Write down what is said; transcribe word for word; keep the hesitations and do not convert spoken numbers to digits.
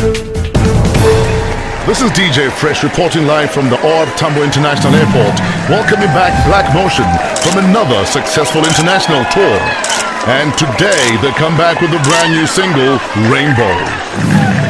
This is D J Fresh reporting live from the O R Tambo International Airport, welcoming back Black Motion from another successful international tour. And today they come back with a brand new single, Rainbow.